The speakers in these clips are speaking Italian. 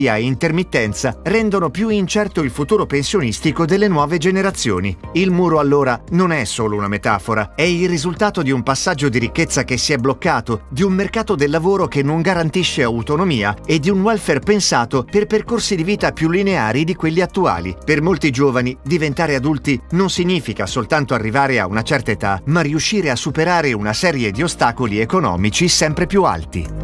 a intermittenza rendono più incerto il futuro pensionistico delle nuove generazioni. Il muro allora non è solo una metafora, è il risultato di un passaggio di ricchezza che si è bloccato, di un mercato del lavoro che non garantisce autonomia e di un welfare pensato per percorsi di vita più lineari di quelli attuali. Per molti giovani diventare adulti non significa soltanto arrivare a una certa età, ma riuscire a superare una serie di ostacoli economici sempre più alti.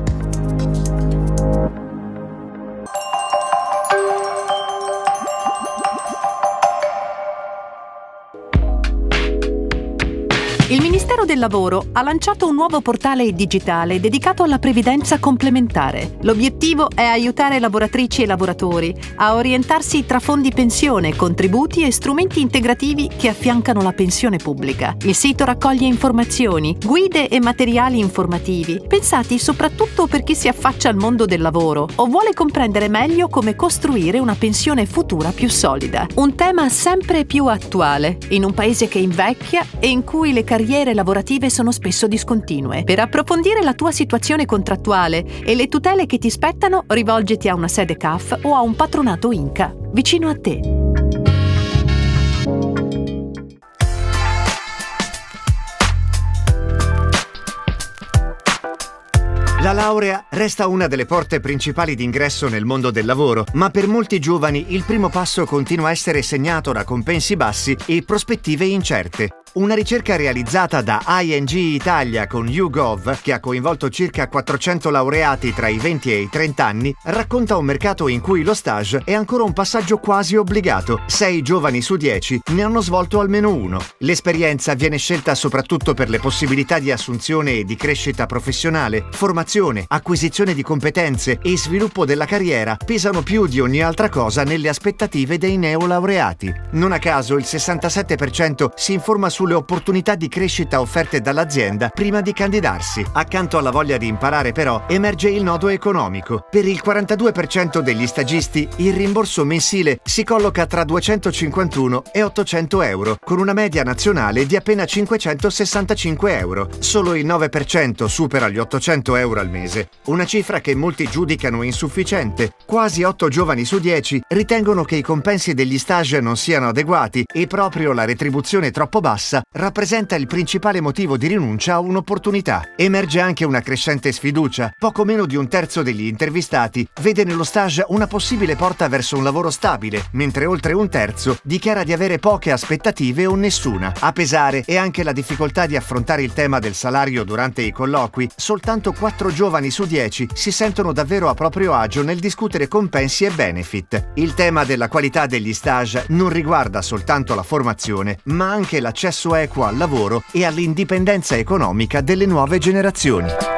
Il Ministero del Lavoro ha lanciato un nuovo portale digitale dedicato alla previdenza complementare. L'obiettivo è aiutare lavoratrici e lavoratori a orientarsi tra fondi pensione, contributi e strumenti integrativi che affiancano la pensione pubblica. Il sito raccoglie informazioni, guide e materiali informativi, pensati soprattutto per chi si affaccia al mondo del lavoro o vuole comprendere meglio come costruire una pensione futura più solida. Un tema sempre più attuale, in un paese che invecchia e in cui le carriere lavorative sono spesso discontinue. Per approfondire la tua situazione contrattuale e le tutele che ti spettano, rivolgiti a una sede CAF o a un patronato INCA vicino a te. La laurea resta una delle porte principali d'ingresso nel mondo del lavoro, ma per molti giovani il primo passo continua a essere segnato da compensi bassi e prospettive incerte. Una ricerca realizzata da ING Italia con YouGov, che ha coinvolto circa 400 laureati tra i 20 e i 30 anni, racconta un mercato in cui lo stage è ancora un passaggio quasi obbligato. 6 giovani su 10 ne hanno svolto almeno uno. L'esperienza viene scelta soprattutto per le possibilità di assunzione e di crescita professionale. Formazione, acquisizione di competenze e sviluppo della carriera pesano più di ogni altra cosa nelle aspettative dei neolaureati. Non a caso il 67% si informa sulle opportunità di crescita offerte dall'azienda prima di candidarsi. Accanto alla voglia di imparare però emerge il nodo economico. Per il 42% degli stagisti il rimborso mensile si colloca tra 251 e 800 euro, con una media nazionale di appena 565 euro. Solo il 9% supera gli 800 euro al mese, una cifra che molti giudicano insufficiente. Quasi 8 giovani su 10 ritengono che i compensi degli stage non siano adeguati e proprio la retribuzione troppo bassa rappresenta il principale motivo di rinuncia a un'opportunità. Emerge anche una crescente sfiducia. Poco meno di un terzo degli intervistati vede nello stage una possibile porta verso un lavoro stabile, mentre oltre un terzo dichiara di avere poche aspettative o nessuna. A pesare è anche la difficoltà di affrontare il tema del salario durante i colloqui. Soltanto 4 giovani su 10 si sentono davvero a proprio agio nel discutere compensi e benefit. Il tema della qualità degli stage non riguarda soltanto la formazione, ma anche l'accesso equo al lavoro e all'indipendenza economica delle nuove generazioni.